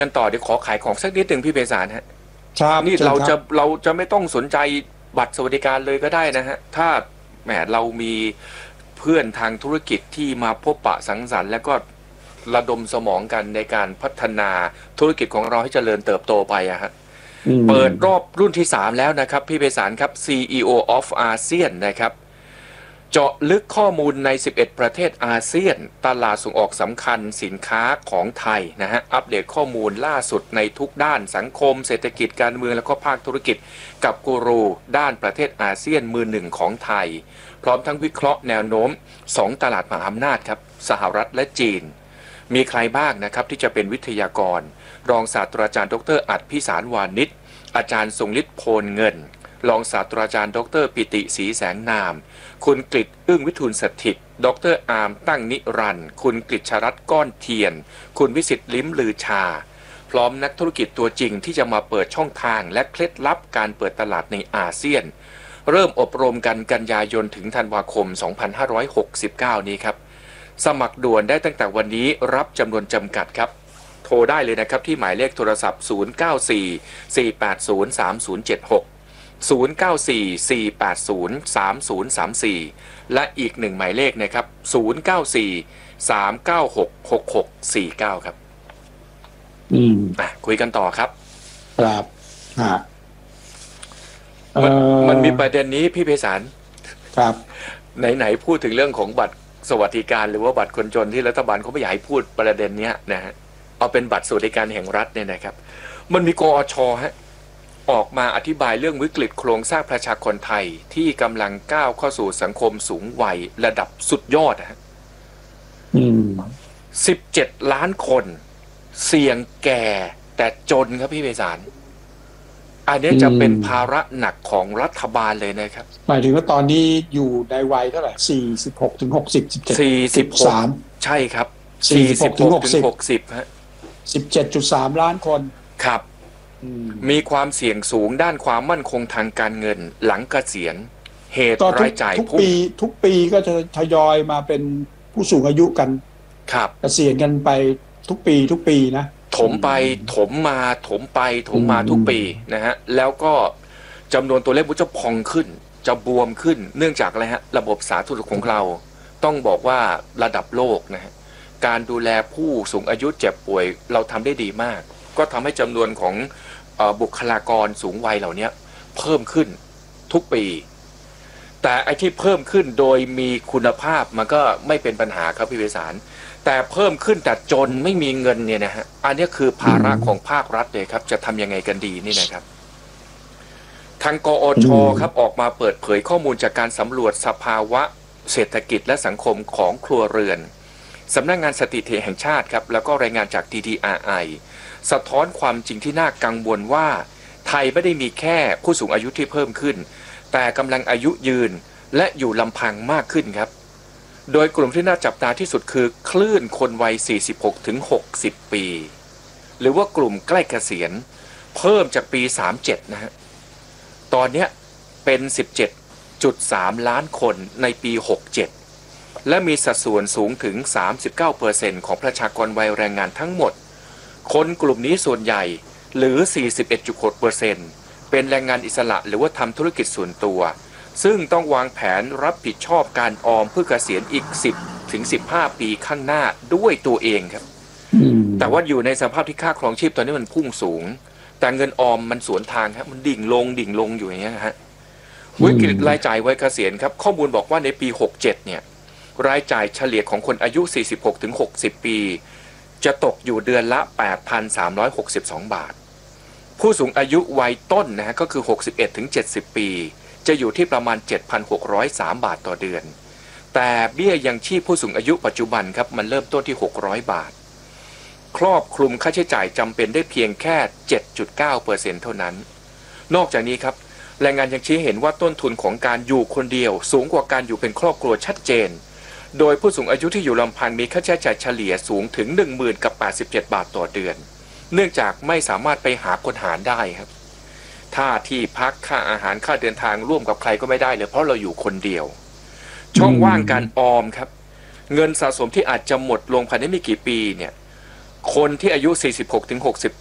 กันต่อเดี๋ยวขอขายของสักนิดหนึ่งพี่เบสารฮะครับนี่เชิญครับเราจะไม่ต้องสนใจบัตรสวัสดิการเลยก็ได้นะฮะถ้าแหมเรามีเพื่อนทางธุรกิจที่มาพบปะสังสรรค์แล้วก็ระดมสมองกันในการพัฒนาธุรกิจของเราให้เจริญเติบโตไปอะฮะเปิดรอบรุ่นที่3แล้วนะครับพี่เบสารครับ CEO of ASEAN นะครับเจาะลึกข้อมูลใน11ประเทศอาเซียนตลาดส่งออกสำคัญสินค้าของไทยนะฮะอัปเดตข้อมูลล่าสุดในทุกด้านสังคมเศรษฐกิจการเมืองแล้วก็ภาคธุรกิจกับกูรูด้านประเทศอาเซียนมือหนึ่งของไทยพร้อมทั้งวิเคราะห์แนวโน้ม2ตลาดมหาอำนาจครับสหรัฐและจีนมีใครบ้างนะครับที่จะเป็นวิทยากรรองศาสตราจารย์ดร.อัฏฐพิสารวานิชอาจารย์ทรงฤทธิ์โพลเงินรองศาสตราจารย์ดร.ปิติศรีแสงนามคุณกฤษอึ้งวิทูลสถิตดร.อาร์มตั้งนิรันดร์คุณกฤษรัตน์ก้อนเทียนคุณวิสิทธิ์ลิ้มลือชาพร้อมนักธุรกิจตัวจริงที่จะมาเปิดช่องทางและเคล็ดลับการเปิดตลาดในอาเซียนเริ่มอบรมกันยายนถึงธันวาคม 2569 นี้ครับสมัครด่วนได้ตั้งแต่วันนี้รับจำนวนจำกัดครับโทรได้เลยนะครับที่หมายเลขโทรศัพท์ 0944803076 0944803034 และอีก1หมายเลขนะครับ 0943966649 ครับคุยกันต่อครับครับฮะมันมีประเด็นนี้พี่เพศารครับไหนพูดถึงเรื่องของบัตรสวัสดิการหรือว่าบัตรคนจนที่รัฐบาลเขาไม่อยากให้พูดประเด็นนี้นะฮะเอาเป็นบัตรสวัสดิการแห่งรัฐเนี่ยนะครับมันมีกอช.ฮะออกมาอธิบายเรื่องวิกฤตโครงสร้างประชากรไทยที่กำลังก้าวเข้าสู่สังคมสูงวัยระดับสุดยอดฮะ17 ล้านคนเสี่ยงแก่แต่จนครับพี่เบสารอันนี้จะเป็นภาระหนักของรัฐบาลเลยนะครับหมายถึงว่าตอนนี้อยู่ในวัยเท่าไหร่46 ถึง 60 43ใช่ครับ46 ถึง 60ฮะ 17.3 ล้านคนครับมีความเสี่ยงสูงด้านความมั่นคงทางการเงินหลังเกษียณเหตุรายจ่ายทุกปีก็จะทยอยมาเป็นผู้สูงอายุกันครับเกษียณกันไปทุกปีนะถมไปถมมาถมไปถมมาทุกปีนะฮะแล้วก็จำนวนตัวเลขมันจะพองขึ้นจะบวมขึ้นเนื่องจากอะไรฮะระบบสาธารณสุขของเราต้องบอกว่าระดับโลกนะฮะการดูแลผู้สูงอายุเจ็บป่วยเราทำได้ดีมากก็ทำให้จำนวนของบุคลากรสูงวัยเหล่านี้เพิ่มขึ้นทุกปีแต่ไอ้ที่เพิ่มขึ้นโดยมีคุณภาพมันก็ไม่เป็นปัญหาครับพี่เวสารแต่เพิ่มขึ้นแต่จนไม่มีเงินเนี่ยนะฮะอันนี้คือภาระของภาครัฐเลยครับจะทำยังไงกันดีนี่นะครับทางกอช.ครับออกมาเปิดเผยข้อมูลจากการสำรวจสภาวะเศรษฐกิจและสังคมของครัวเรือนสำนักงานสถิติแห่งชาติครับแล้วก็รายงานจาก TTRI สะท้อนความจริงที่น่ากังวลว่าไทยไม่ได้มีแค่ผู้สูงอายุที่เพิ่มขึ้นแต่กำลังอายุยืนและอยู่ลำพังมากขึ้นครับโดยกลุ่มที่น่าจับตาที่สุดคือคลื่นคนวัย 46-60 ปีหรือว่ากลุ่มใกล้เกษียณเพิ่มจากปี 37 นะฮะตอนนี้เป็น 17.3 ล้านคนในปี 67 และมีสัดส่วนสูงถึง 39% ของประชากรวัยแรงงานทั้งหมดคนกลุ่มนี้ส่วนใหญ่หรือ 41.6% เป็นแรงงานอิสระหรือว่าทำธุรกิจส่วนตัวซึ่งต้องวางแผนรับผิดชอบการออมเพื่อเกษียณอีก10 ถึง 15 ปีข้างหน้าด้วยตัวเองครับแต่ว่าอยู่ในสภาพที่ค่าครองชีพตอนนี้มันพุ่งสูงแต่เงินออมมันสวนทางครับมันดิ่งลงอยู่อย่างเงี้ยฮะวิกฤตรายจ่ายวัยเกษียณครับข้อมูลบอกว่าในปี 67 เนี่ยรายจ่ายเฉลี่ยของคนอายุ 46 ถึง 60 ปีจะตกอยู่เดือนละ 8,362 บาทผู้สูงอายุวัยต้นนะฮะก็คือ 61 ถึง 70 ปีจะอยู่ที่ประมาณ 7,603 บาทต่อเดือนแต่เบี้ยยังชีพผู้สูงอายุปัจจุบันครับมันเริ่มต้นที่600 บาทครอบคลุมค่าใช้จ่ายจำเป็นได้เพียงแค่ 7.9% เท่านั้นนอกจากนี้ครับรายงานยังชี้เห็นว่าต้นทุนของการอยู่คนเดียวสูงกว่าการอยู่เป็นครอบครัวชัดเจนโดยผู้สูงอายุที่อยู่ลำพังมีค่าใช้จ่ายเฉลี่ยสูงถึง 10,087 บาทต่อเดือนเนื่องจากไม่สามารถไปหาคนหารได้ครับถ้าที่พักค่าอาหารค่าเดินทางร่วมกับใครก็ไม่ได้เลยเพราะเราอยู่คนเดียวช่องว่างการออมครับเงินสะสมที่อาจจะหมดลงภายในไม่กี่ปีเนี่ยคนที่อายุ 46 ถึง 60